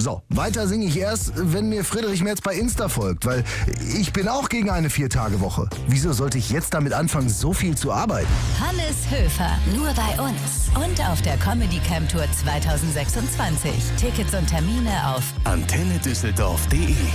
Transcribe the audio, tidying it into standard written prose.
So, weiter singe ich erst, wenn mir Friedrich Merz bei Insta folgt, weil ich bin auch gegen eine 4-Tage-Woche. Wieso sollte ich jetzt damit anfangen, so viel zu arbeiten? Hannes Höfer, nur bei uns und auf der Comedy Camp Tour 2026. Tickets und Termine auf antennedüsseldorf.de